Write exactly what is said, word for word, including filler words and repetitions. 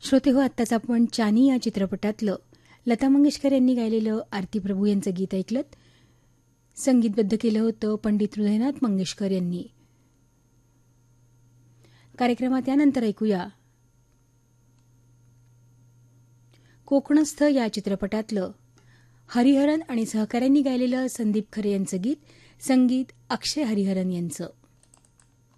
श्रोते हो, आत्ताच आपण चानी या चित्रपटातलं लता मंगेशकर यांनी गायलेलं आरती प्रभू यांचं गीत ऐकलं. संगीतबद्ध केलं होतं पंडित हृदयनाथ मंगेशकर यांनी. कार्यक्रमात यानंतर ऐकूया कोकणस्थ या चित्रपटातलं हरिहरन आणि सहकाऱ्यांनी गायलेलं संदीप खरे यांचं गीत, संगीत अक्षय हरिहरन यांचं.